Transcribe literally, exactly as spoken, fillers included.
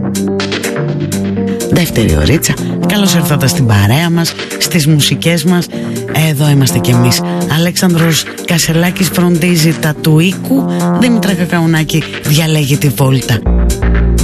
Δεύτερη ωρίτσα, καλώς ήρθατε στην παρέα μας, στις μουσικές μας. Εδώ είμαστε κι εμείς. Αλέξανδρος Κασελάκης φροντίζει τα του οίκου, Δήμητρα Κακαουνάκη διαλέγει τη βόλτα.